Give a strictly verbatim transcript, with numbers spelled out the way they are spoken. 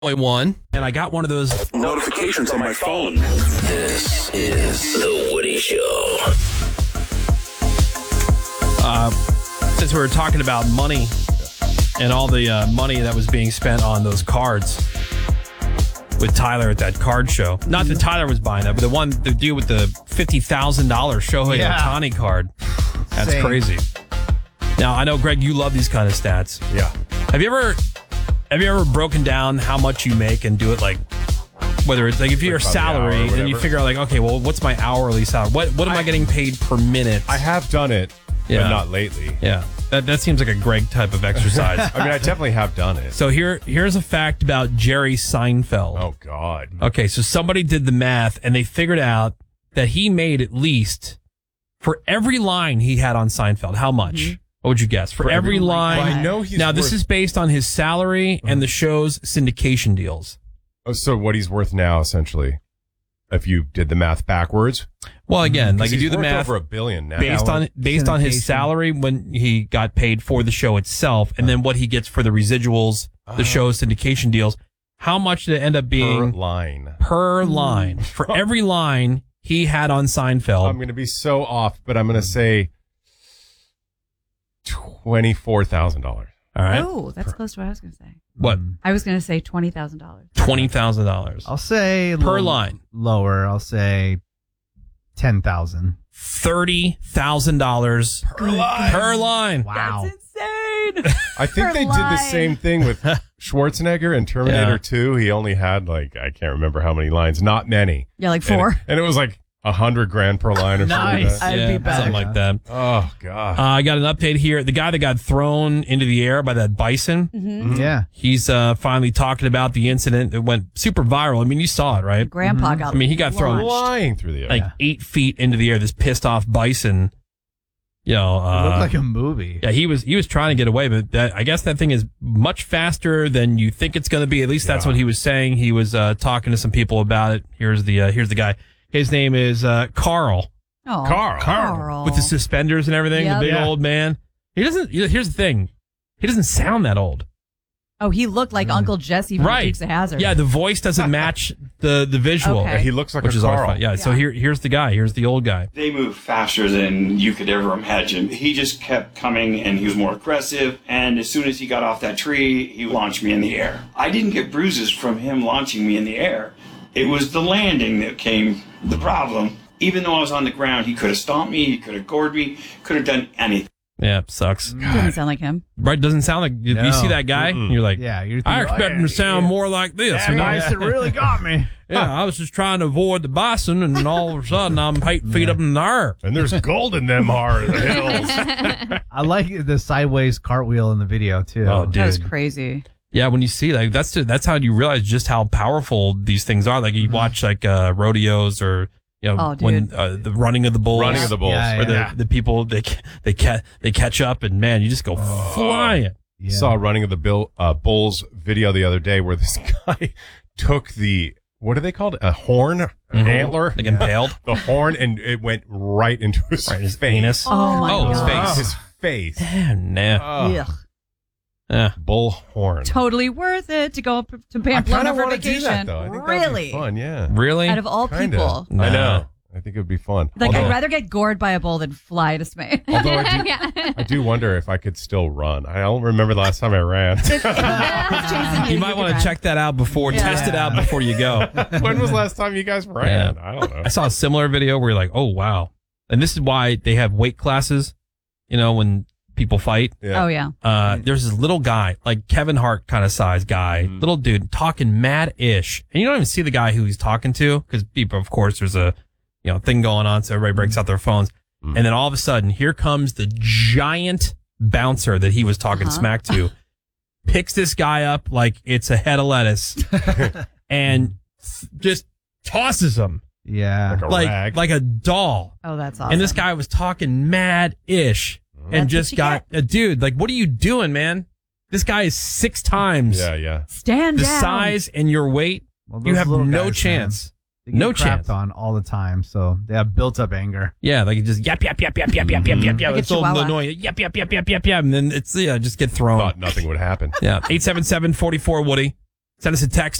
point one, and I got one of those notifications on my phone. This is The Woody Show. Uh, since we were talking about money and all the uh, money that was being spent on those cards with Tyler at that card show. Not that Tyler was buying that, but the one, the deal with the fifty thousand dollars Shohei Yeah. Ohtani card. That's Same. crazy. Now, I know, Greg, you love these kind of stats. Yeah. Have you ever have you ever broken down how much you make and do it like, whether it's like if you're Like by the hour or salary, and you whatever? figure out like, okay, well, what's my hourly salary? What what am I, I- getting paid per minute? I have done it, Yeah. but not lately. yeah, that that seems like a Greg type of exercise. I mean, I definitely have done it. So here here's a fact about Jerry Seinfeld. Oh, God. Okay, so somebody did the math and they figured out that he made at least for every line he had on Seinfeld. How much? What would you guess? For, For every every- line. Well, I know he's now, this worth- is based on his salary and the show's syndication deals. Oh, so what he's worth now, essentially, if you did the math backwards. Well, again, like you He's do the worth math over a billion now. based Yeah, on well, based on his syndication. salary when he got paid for the show itself, and then what he gets for the residuals, the show's syndication deals. How much did it end up per being line. per line for every line he had on Seinfeld? I'm going to be so off, but I'm going to say twenty-four thousand dollars. All right, Oh, that's close to what I was going to say. what I was going to say twenty thousand dollars. twenty thousand dollars I'll say per l- line. lower. I'll say ten thousand. Thirty thousand dollars per line. Per line. Wow. That's insane. I think Per they did the line. same thing with Schwarzenegger in Terminator Yeah. two. He only had, like, I can't remember how many lines. Not many. Yeah, like And four. it, and it was like a hundred grand per line or something. Nice. Like that. I'd yeah, be back. something like that. Oh, God. Uh, I got an update here. The guy that got thrown into the air by that bison, Mm-hmm. Yeah. he's uh, finally talking about the incident that went super viral. I mean, you saw it, right? Grandpa got I mean, he got thrown launched. Flying through the air. like eight feet into the air. This pissed off bison. You know, It uh, looked like a movie. yeah, he was he was trying to get away, but that, I guess that thing is much faster than you think it's going to be. At least that's Yeah. what he was saying. He was uh, talking to some people about it. Here's the uh, here's the guy. His name is uh, Carl. Oh, Carl. Carl. With the suspenders and everything, Yep. the big Yeah. old man. He doesn't. Here's the thing. He doesn't sound that old. Oh, he looked like Uncle Jesse from Right. Dukes of Hazzard. Yeah, the voice doesn't match the the visual, Okay. Yeah, he looks like which a is always Carl. fun. Yeah. So Yeah. here here's the guy. Here's the old guy. They move faster than you could ever imagine. He just kept coming and he was more aggressive. And as soon as he got off that tree, he launched me in the air. I didn't get bruises from him launching me in the air. It was the landing that came the problem. Even though I was on the ground, he could have stomped me, he could have gored me, could have done anything. Yeah, sucks. Doesn't sound like him. Right? Doesn't sound like you, you No. see that guy. And you're like, Yeah. You're I thinking, expect oh, him to sound yeah. more like this. Yeah, you know? guys, it really got me. Yeah, I was just trying to avoid the bison, and all of a sudden I'm eight feet up in the air. And there's gold in them hard hills. I like the sideways cartwheel in the video too. Oh, dude. That was crazy. Yeah, when you see like that's that's how you realize just how powerful these things are. Like you watch like uh, rodeos or you know Oh, when dude. uh, the running of the bulls, Running of the bulls. Yeah, or the, yeah. the people they ca- they ca- they catch up and man, you just go flying. Yeah. Saw a running of the Bill uh, Bulls video the other day where this guy took the what are they called? A horn, an antler, Like impaled. the horn, and it went right into his, Right, his face. anus. Oh, my Oh, his God. face. His face. Yeah, nah. Oh, Ugh. Yeah. bull horn. Totally worth it to go up to I Pamplona kind of for want to do vacation. that though. I think that'd be Really? fun. Yeah. Really? Out of all Kinda. people. Nah. I know. I think it would be fun. Like, although, I'd rather get gored by a bull than fly to Spain. although I do, I do wonder if I could still run. I don't remember the last time I ran. You might want to check that out before, Yeah. test it out before you go. When was the last time you guys ran? I don't know. I saw a similar video where you're like, oh, wow. And this is why they have weight classes, you know, when people fight. Yeah. Oh, yeah. Uh, there's this little guy, like Kevin Hart kind of size guy, Mm-hmm. little dude, talking mad-ish. And you don't even see the guy who he's talking to because people, of course, there's a, you know, thing going on. So everybody breaks out their phones. Mm. And then all of a sudden, here comes the giant bouncer that he was talking Uh-huh. smack to, picks this guy up like it's a head of lettuce and just tosses him Yeah. Like a like, rag. like a doll. Oh, that's awesome. And this guy was talking mad-ish and That's just what you got a dude. Like, what are you doing, man? This guy is six times Yeah, yeah. Stand the down. size and your weight. Well, You those have little no guys, chance. man, they get No crapped chance. on all the time, so they have built up anger. Yeah, like you just yap yap yap yap yap yap yap yap yap. Like a It's all chihuahua. annoying. Yap yap yap yap yap yap, and then it's yeah, just get thrown. Thought nothing would happen. Yeah, eight seven seven forty four Woody. Send us a text.